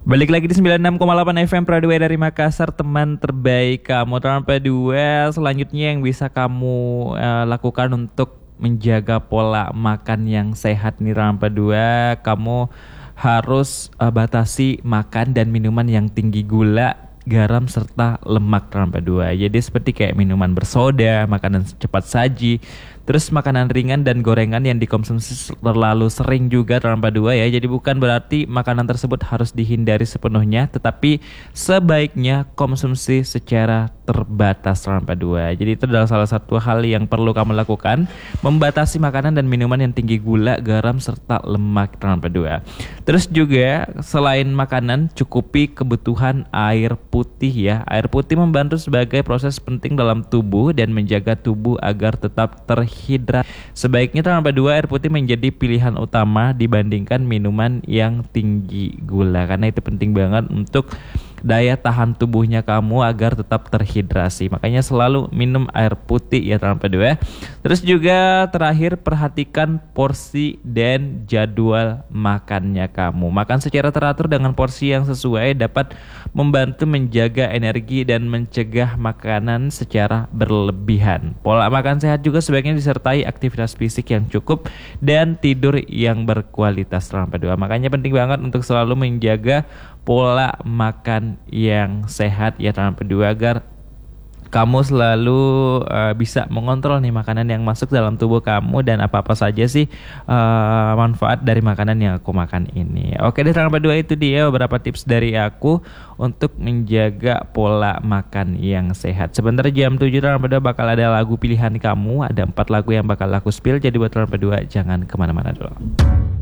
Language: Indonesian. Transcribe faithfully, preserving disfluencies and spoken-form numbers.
Balik lagi di sembilan puluh enam koma delapan F M Pradua dari Makassar, teman terbaik kamu. Teman Pradua, selanjutnya yang bisa kamu uh, lakukan untuk menjaga pola makan yang sehat nih teman Pradua, kamu harus uh, batasi makan dan minuman yang tinggi gula, garam serta lemak teman Pradua. Jadi seperti kayak minuman bersoda, makanan cepat saji, terus makanan ringan dan gorengan yang dikonsumsi terlalu sering juga teman Pradua ya. Jadi bukan berarti makanan tersebut harus dihindari sepenuhnya, tetapi sebaiknya konsumsi secara terbatas teman Pradua. Jadi itu adalah salah satu hal yang perlu kamu lakukan, membatasi makanan dan minuman yang tinggi gula, garam serta lemak teman Pradua. Terus juga selain makanan, cukupi kebutuhan air putih ya. Air putih membantu sebagai proses penting dalam tubuh dan menjaga tubuh agar tetap terhidrat. Sebaiknya teman Pradua, air putih menjadi pilihan utama dibandingkan minuman yang tinggi gula, karena itu penting banget untuk daya tahan tubuhnya kamu agar tetap terhidrasi. Makanya selalu minum air putih ya teman Pradua. Terus juga terakhir, perhatikan porsi dan jadwal makannya kamu. Makan secara teratur dengan porsi yang sesuai dapat membantu menjaga energi dan mencegah makanan secara berlebihan. Pola makan sehat juga sebaiknya disertai aktivitas fisik yang cukup dan tidur yang berkualitas teman Pradua. Makanya penting banget untuk selalu menjaga pola makan yang sehat ya teman Pradua, agar kamu selalu uh, bisa mengontrol nih makanan yang masuk dalam tubuh kamu dan apa-apa saja sih uh, manfaat dari makanan yang aku makan ini. Oke deh teman Pradua, itu dia beberapa tips dari aku untuk menjaga pola makan yang sehat. Sebentar jam tujuh teman Pradua bakal ada lagu pilihan kamu, ada empat lagu yang bakal aku spill, jadi buat teman Pradua jangan kemana-mana dulu.